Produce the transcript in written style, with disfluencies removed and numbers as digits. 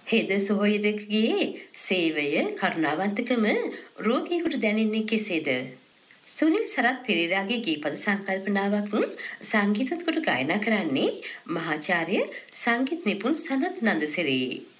හෙද සොහොයුරෙකුගේ සේවය කරුණාවන්තකම රෝගියෙකුට දැනෙන්නේ කෙසේද? සුනිල් සරත් පෙරේරාගේ ගීපද සංකල්පනාවක් සංගීතත් කොට ගායනා කරන්නේ මහාචාර්ය සංගීත නිපුන් සනත් නන්දසිරි.